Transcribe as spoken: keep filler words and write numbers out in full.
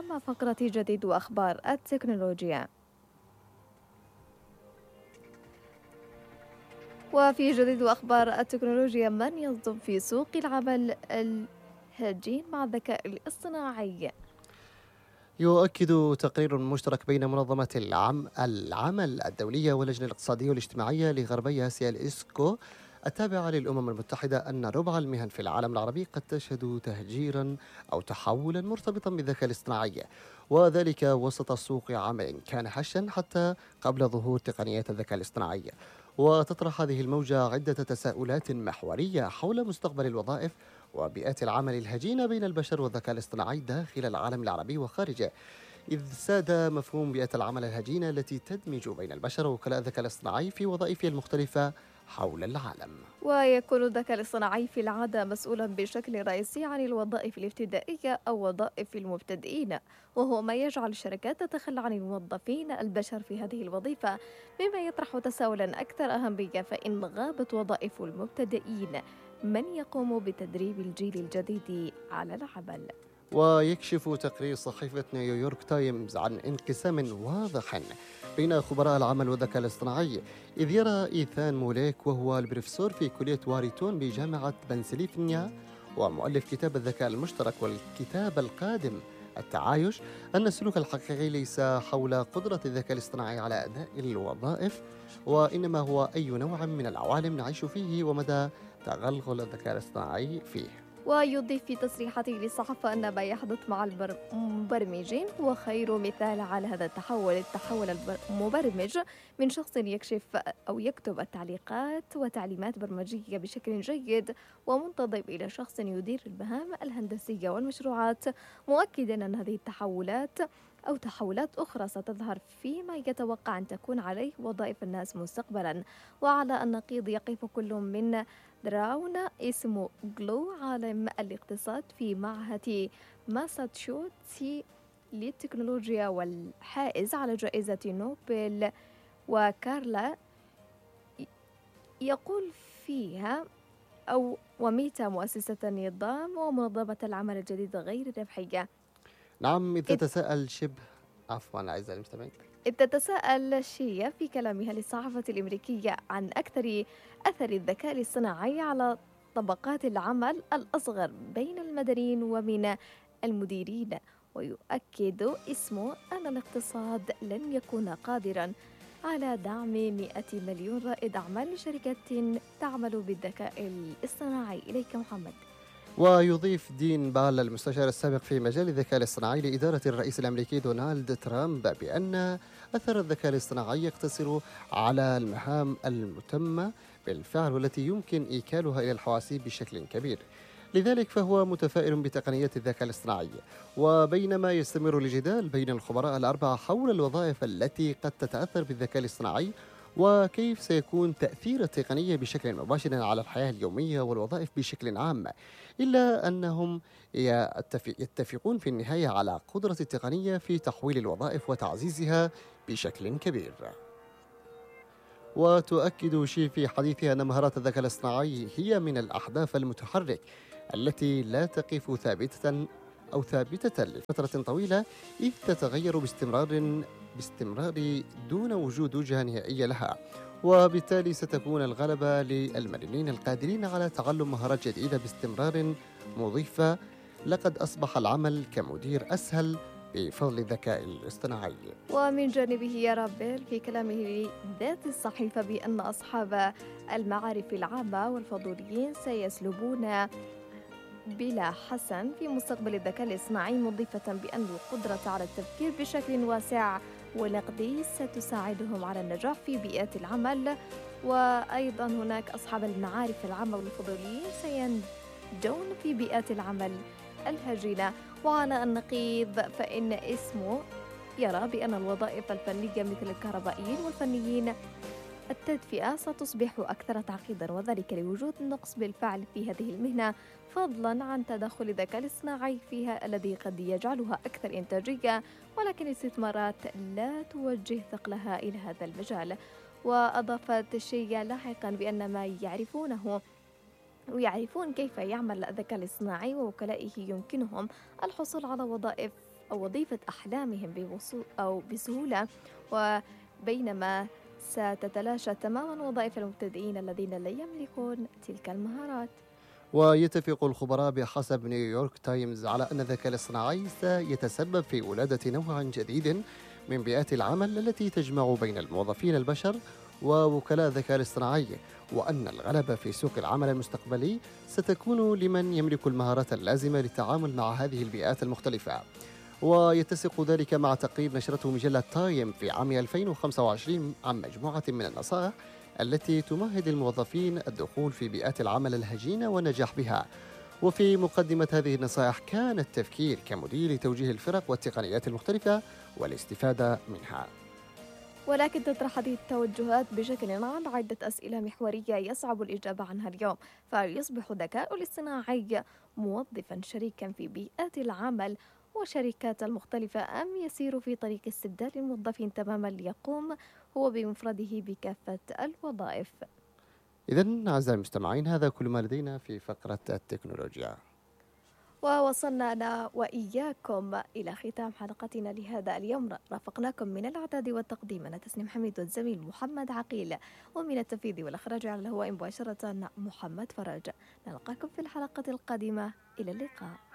مع فقرة جديد وأخبار التكنولوجيا. وفي جديد وأخبار التكنولوجيا، من يصدم في سوق العمل الهجين مع الذكاء الاصطناعي؟ يؤكد تقرير مشترك بين منظمة العم العمل الدولية واللجنة الاقتصادية والاجتماعية لغربي آسيا الإسكو التابعة للأمم المتحدة أن ربع المهن في العالم العربي قد تشهد تهجيرا أو تحولا مرتبطا بالذكاء الاصطناعي، وذلك وسط سوق عمل كان هشا حتى قبل ظهور تقنيات الذكاء الاصطناعي. وتطرح هذه الموجة عدة تساؤلات محورية حول مستقبل الوظائف وبيئات العمل الهجينة بين البشر والذكاء الاصطناعي داخل العالم العربي وخارجه، إذ ساد مفهوم بيئة العمل الهجينة التي تدمج بين البشر ووكلاء الذكاء الاصطناعي في وظائفه المختلفة حول العالم. ويكون الذكاء الاصطناعي في العادة مسؤولا بشكل رئيسي عن الوظائف الابتدائية أو وظائف المبتدئين، وهو ما يجعل الشركات تتخلى عن الموظفين البشر في هذه الوظيفة، مما يطرح تساؤلا أكثر أهمية: فإن غابت وظائف المبتدئين، من يقوم بتدريب الجيل الجديد على العمل؟ ويكشف تقرير صحيفة نيويورك تايمز عن انقسام واضح بين خبراء العمل والذكاء الاصطناعي، إذ يرى إيثان موليك وهو البروفيسور في كلية واريتون بجامعة بنسلفانيا ومؤلف كتاب الذكاء المشترك والكتاب القادم التعايش، أن السلوك الحقيقي ليس حول قدرة الذكاء الاصطناعي على أداء الوظائف، وإنما هو أي نوع من العوالم نعيش فيه ومدى تغلغل الذكاء الاصطناعي فيه. ويضيف في تصريحاته للصحافة أن ما يحدث مع البر- المبرمجين هو خير مثال على هذا التحول. التحول البر- المبرمج من شخص يكشف أو يكتب التعليقات وتعليمات برمجية بشكل جيد ومنتظم إلى شخص يدير المهام الهندسية والمشروعات، مؤكدا أن هذه التحولات أو تحولات أخرى ستظهر فيما يتوقع أن تكون عليه وظائف الناس مستقبلا. وعلى النقيض يقف كل من دراون اسمه جلو، عالم الاقتصاد في معهد ماساتشوستس للتكنولوجيا والحائز على جائزة نوبل، وكارلا يقول فيها أو وميتا مؤسسة النظام ومنظمة العمل الجديدة غير الربحية. نعم، إذ إذ تتساءل شبه عفوا أعزائي المستمعين. إذ تتساءل شيا في كلامها للصحافة الأمريكية عن أكثر أثر الذكاء الاصطناعي على طبقات العمل الأصغر بين المدنيين ومن المديرين، ويؤكد اسمه أن الاقتصاد لن يكون قادرا على دعم مئة مليون رائد أعمال لشركات تعمل بالذكاء الاصطناعي. إليك محمد. ويضيف دين بال المستشار السابق في مجال الذكاء الاصطناعي لإدارة الرئيس الأمريكي دونالد ترامب بأن أثر الذكاء الاصطناعي يقتصر على المهام المتمة بالفعل والتي يمكن إيكالها إلى الحواسيب بشكل كبير. لذلك فهو متفائل بتقنيات الذكاء الاصطناعي. وبينما يستمر الجدال بين الخبراء الأربعة حول الوظائف التي قد تتأثر بالذكاء الاصطناعي وكيف سيكون تأثير التقنية بشكل مباشر على الحياة اليومية والوظائف بشكل عام، إلا أنهم يتف- يتفقون في النهاية على قدرة التقنية في تحويل الوظائف وتعزيزها بشكل كبير. وتؤكد شي في حديثها أن مهارات الذكاء الاصطناعي هي من الأحداث المتحرك التي لا تقف ثابتة أو ثابتة لفترة طويلة، إذ تتغير باستمرار باستمرار دون وجود وجهة نهائية لها، وبالتالي ستكون الغلبة للمرنين القادرين على تعلم مهارات جديدة باستمرار، مضيفة: لقد أصبح العمل كمدير أسهل بفضل الذكاء الاصطناعي. ومن جانبه يرى بيل في كلامه لذات الصحيفة بأن أصحاب المعارف العامة والفضوليين سيسلبون بلا حسن في مستقبل الذكاء الاصطناعي، مضيفة بأن القدرة على التفكير بشكل واسع ونقدي ستساعدهم على النجاح في بيئات العمل. وأيضا هناك أصحاب المعارف العامة والفضوليين سينجون في بيئات العمل الهجينة. وعلى النقيض فإن اسمه يرى بأن الوظائف الفنية مثل الكهربائيين والفنيين التدفئة ستصبح أكثر تعقيدا، وذلك لوجود نقص بالفعل في هذه المهنة، فضلا عن تدخل الذكاء الاصطناعي فيها الذي قد يجعلها أكثر إنتاجية، ولكن الاستثمارات لا توجه ثقلها إلى هذا المجال. وأضافت شيا لاحقا بأن ما يعرفونه ويعرفون كيف يعمل الذكاء الاصطناعي ووكلائه يمكنهم الحصول على وظائف وظيفة أحلامهم بوصول أو بسهولة، وبينما ستتلاشى تماما وظائف المبتدئين الذين لا يملكون تلك المهارات. ويتفق الخبراء بحسب نيويورك تايمز على أن الذكاء الاصطناعي سيتسبب في ولادة نوع جديد من بيئات العمل التي تجمع بين الموظفين البشر ووكلاء الذكاء الاصطناعي، وأن الغلبة في سوق العمل المستقبلي ستكون لمن يملك المهارات اللازمة للتعامل مع هذه البيئات المختلفة. ويتسق ذلك مع تقرير نشرته مجلة تايم في عام ألفين وخمسة وعشرين عن مجموعة من النصائح التي تمهد الموظفين الدخول في بيئات العمل الهجينة والنجاح بها. وفي مقدمة هذه النصائح كان التفكير كموديل لتوجيه الفرق والتقنيات المختلفة والاستفادة منها. ولكن تطرح هذه التوجهات بشكل عام عدة أسئلة محورية يصعب الإجابة عنها اليوم. فيصبح الذكاء الاصطناعي موظفا شريكا في بيئات العمل والشركات المختلفة، أم يسير في طريق استبدال الموظفين تماما ليقوم هو بمفرده بكافة الوظائف؟ إذن أعزائي المستمعين، هذا كل ما لدينا في فقرة التكنولوجيا. ووصلنا أنا وإياكم إلى ختام حلقتنا لهذا اليوم. رافقناكم من الإعداد والتقديم أنا تسنيم حميد والزميل محمد عقيل، ومن التنفيذ والإخراج على الهواء مباشرة محمد فرج. نلقاكم في الحلقة القادمة، إلى اللقاء.